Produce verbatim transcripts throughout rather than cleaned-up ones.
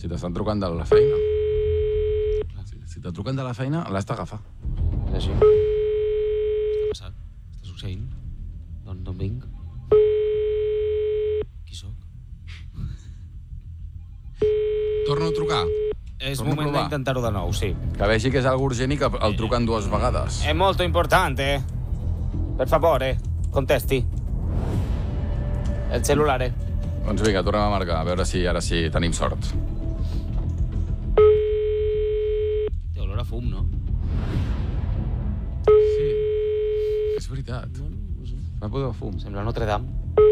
Si t'estan trucant de la feina. Si, si te truquen de la feina, l'has d'agafar. És així. Què està passant? Està succeint? D'on, d'on vinc? Qui sóc? Torno a trucar. És Torno a moment provar. d'intentar-ho de nou, sí. Que vegi que és algo urgent i que el truquen dues vegades. È molto importante. Per favore, contesti. El cellulare. Doncs vinga, tornem a marcar, a veure si ara sí tenim sort. Té olor a fum, no? Sí, és veritat. Fa pudor de fum. Sembla Notre Dame.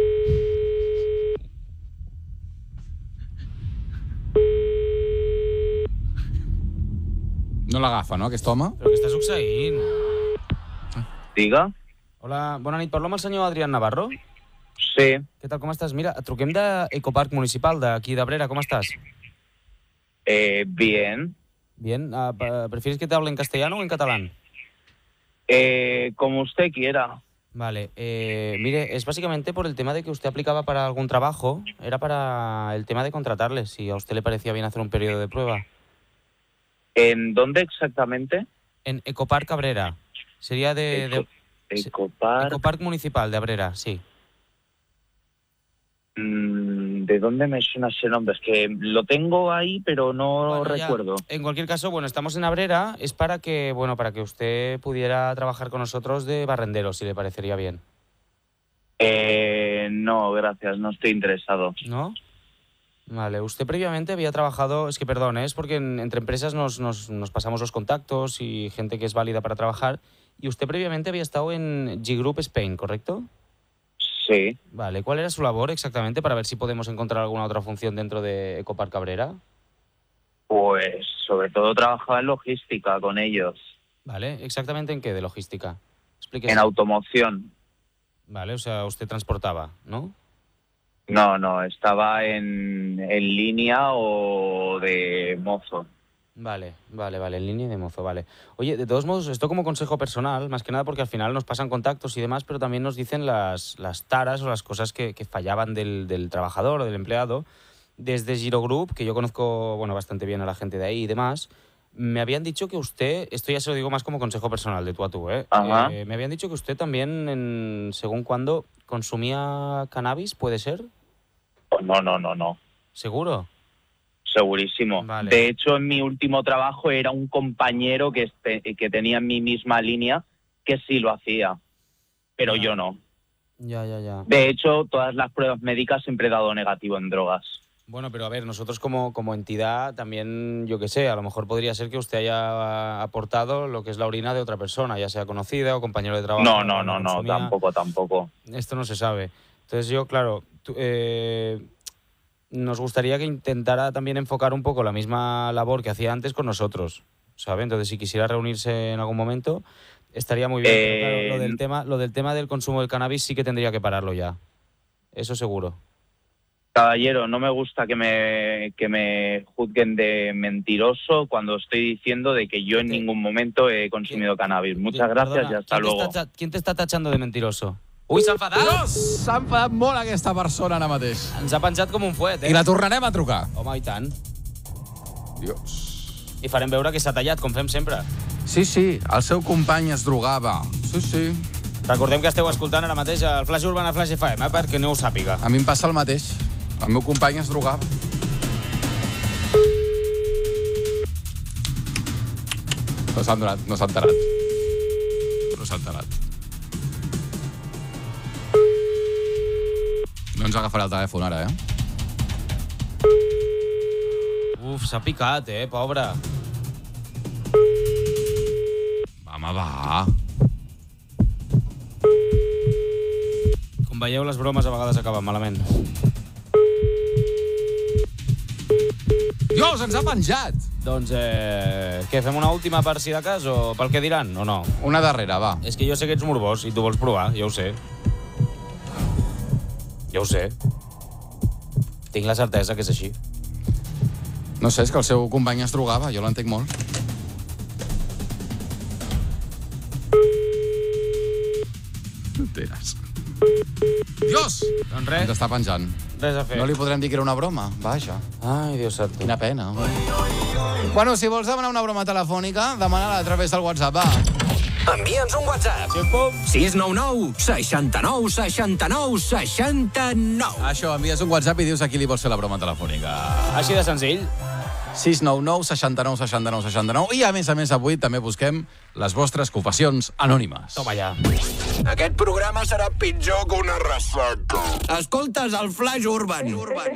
No l'agafa, no, aquest home? Però què està succeint? Diga. Hola, bona nit. Parlo amb el senyor Adrián Navarro? Sí. Què tal, com estàs? Mira, et truquem d'Ecoparc Municipal, d'aquí d'Abrera. Com estàs? Eh, bien. Bien. Uh, ¿Prefieres que te hable en castellano o en catalán? Eh, como usted quiera. Vale. Eh, mire, es básicamente por el tema de que usted aplicaba para algún trabajo. Era para el tema de contratarle, si a usted le parecía bien hacer un periodo de prueba. ¿En dónde exactamente? En Ecoparc Abrera. Sería de... Eco, de Ecopark. Ecoparc Municipal de Abrera, sí. ¿De dónde me suena ese nombre? Es que lo tengo ahí, pero no Bueno, ya, recuerdo. en cualquier caso, bueno, estamos en Abrera. Es para que, bueno, para que usted pudiera trabajar con nosotros de barrendero, si le parecería bien. Eh, no, gracias, no estoy interesado. ¿No? Vale, usted previamente había trabajado, es que perdón, ¿eh? Es porque en, entre empresas nos, nos, nos pasamos los contactos y gente que es válida para trabajar. Y usted previamente había estado en G Group Spain, ¿correcto? Sí. Vale, ¿cuál era su labor exactamente para ver si podemos encontrar alguna otra función dentro de Ecoparc Cabrera? Pues sobre todo trabajaba en logística con ellos. Vale, ¿exactamente en qué de logística? Explíquese. En automoción. Vale, o sea, usted transportaba, ¿no? No, no, estaba en, en línea o de mozo. Vale, vale, vale, en línea de mozo, vale. Oye, de todos modos, esto como consejo personal, más que nada porque al final nos pasan contactos y demás, pero también nos dicen las, las taras o las cosas que, que fallaban del, del trabajador o del empleado. Desde Giro Group, que yo conozco, bueno, bastante bien a la gente de ahí y demás, me habían dicho que usted, esto ya se lo digo más como consejo personal de tú a tú, ¿eh? Ajá. Eh, me habían dicho que usted también, en, según cuándo, consumía cannabis, ¿puede ser? No, no, no, no. ¿Seguro? Segurísimo. Vale. De hecho, en mi último trabajo era un compañero que, este, que tenía en mi misma línea que sí lo hacía, pero Ya. yo no. Ya, ya, ya. De hecho, todas las pruebas médicas siempre he dado negativo en drogas. Bueno, pero a ver, nosotros como, como entidad también, yo qué sé, a lo mejor podría ser que usted haya aportado lo que es la orina de otra persona, ya sea conocida o compañero de trabajo. No, no, que no, no, consumía. tampoco, tampoco. Esto no se sabe. Entonces yo, claro, tú, eh, nos gustaría que intentara también enfocar un poco la misma labor que hacía antes con nosotros, ¿sabe? Entonces, si quisiera reunirse en algún momento, estaría muy bien. Eh, Pero claro, lo del tema, lo del tema del consumo del cannabis sí que tendría que pararlo ya. Eso seguro. Caballero, no me gusta que me, que me juzguen de mentiroso cuando estoy diciendo de que yo en ¿Qué? ningún momento he consumido cannabis. Muchas gracias Perdona, y hasta ¿quién te luego. está- ¿Quién te está tachando de mentiroso? Ui, s'ha enfadat? Dios! S'ha enfadat molt aquesta persona ara mateix. Ens ha penjat com un fuet, eh? I la tornarem a trucar. Home, i tant. Dios. I farem veure que s'ha tallat, com fem sempre. Sí, sí, el seu company es drogava. Sí, sí. Recordem que esteu escoltant ara mateix el Flash Urban a Flash F M, eh? Perquè no ho sàpiga. A mi em passa el mateix. El meu company es drogava. No s'ha enterat, no s'ha enterat. No s'ha enterat. No ens agafarà el telèfon ara, eh? Uf, s'ha picat, eh, pobre. Va, home, va. Com veieu, les bromes a vegades acaben malament. Dios, ens ha penjat! Doncs, eh, què, fem una última per si de cas o pel que diran, o no? Una darrera, va. És que jo sé que ets morbós i tu vols provar, jo ho sé. Jo ho sé. Tinc la certesa que és així. No sé, és que el seu company es drogava, jo l'entenc molt. No tens. Dios! Doncs res. Ens està penjant. Res a fer. No li podrem dir que era una broma? Vaja. Ai, Dios santo. Quina pena. Bueno, si vols demanar una broma telefònica, demana-la a través del WhatsApp, va. Envia'ns un WhatsApp. sis nou nou, seixanta-nou, seixanta-nou, seixanta-nou. Això, envies un WhatsApp i dius a qui li vols fer la broma telefònica. Així de senzill. sis nou nou, seixanta-nou, seixanta-nou, seixanta-nou. I, a més a més, avui també busquem les vostres confessions anònimes. Toma ja. Aquest programa serà pitjor que una ressaca. Escoltes el Flash Urban.